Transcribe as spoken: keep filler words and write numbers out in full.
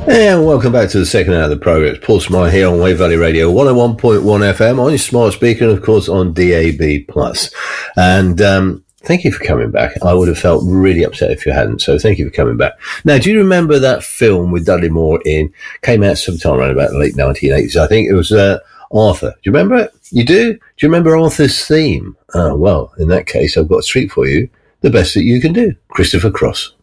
And welcome back to the second hour of the program. It's Paul Smythe here on Wave Valley Radio, one oh one point one F M, on your smart speaker, and of course on D A B plus. And um, thank you for coming back. I would have felt really upset if you hadn't, so thank you for coming back. Now, do you remember that film with Dudley Moore in, came out sometime around about the late nineteen eighties, I think it was uh, Arthur. Do you remember it? You do? Do you remember Arthur's theme? Oh, well, in that case, I've got a treat for you, the best that you can do, Christopher Cross.